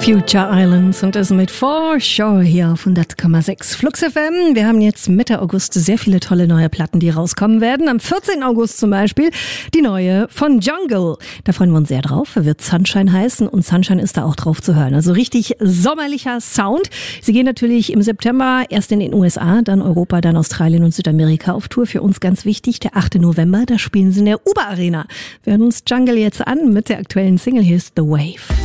Future Islands und das mit For Sure hier auf 100,6 Flux FM. Wir haben jetzt Mitte August sehr viele tolle neue Platten, die rauskommen werden. Am 14. August zum Beispiel die neue von Jungle. Da freuen wir uns sehr drauf. Wird Sunshine heißen und Sunshine ist da auch drauf zu hören. Also richtig sommerlicher Sound. Sie gehen natürlich im September erst in den USA, dann Europa, dann Australien und Südamerika auf Tour. Für uns ganz wichtig, der 8. November, da spielen sie in der Uber Arena. Wir hören uns Jungle jetzt an mit der aktuellen Single. Hier ist The Wave.